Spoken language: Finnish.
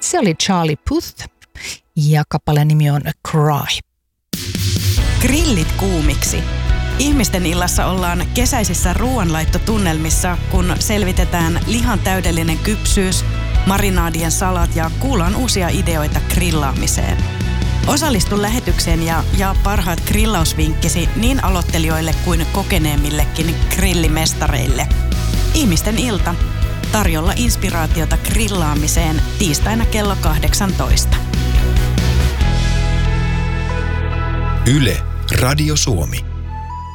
Se oli Charlie Puth ja kappaleen nimi on Cry. Grillit kuumiksi. Ihmisten illassa ollaan kesäisissä ruoanlaittotunnelmissa, kun selvitetään lihan täydellinen kypsyys, marinaadien salat ja kuullaan uusia ideoita grillaamiseen. Osallistu lähetykseen ja parhaat grillausvinkkisi niin aloittelijoille kuin kokeneemmillekin grillimestareille. Ihmisten ilta. Tarjolla inspiraatiota grillaamiseen tiistaina kello 18. Yle, Radio Suomi.